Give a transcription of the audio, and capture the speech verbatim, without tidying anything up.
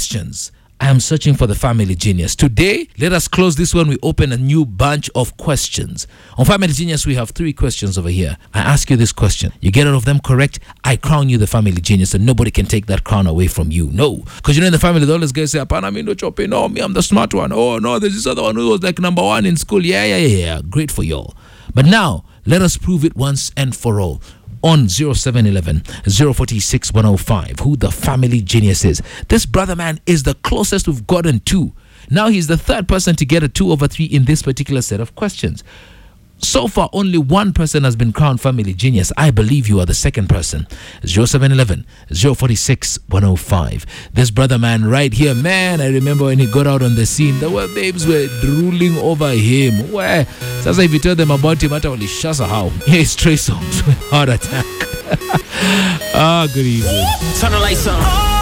questions. I am searching for the family genius. Today, let us close this one. We open a new bunch of questions. On Family Genius, we have three questions over here. I ask you this question. You get all of them correct, I crown you the family genius, and nobody can take that crown away from you. No. Because you know in the family, the always guys say, Apana, me no chopping. No, me, I'm the smart one. Oh, no, there's this other one who was like number one in school. Yeah, yeah, yeah, yeah. Great for y'all. But now, let us prove it once and for all. On zero seven one one, zero four six, one oh five, who the family genius is. This brother man is the closest we've gotten to. Now he's the third person to get a two over three in this particular set of questions. So far, only one person has been crowned family genius. I believe you are the second person. zero seven one one, zero four six, one oh five. This brother man right here, man, I remember when he got out on the scene, the were babes were drooling over him. Where? Sasa if you tell them about him, hata walishasa how. Here is Trey Songz with Heart Attack. Ah, good evening. Turn the lights on.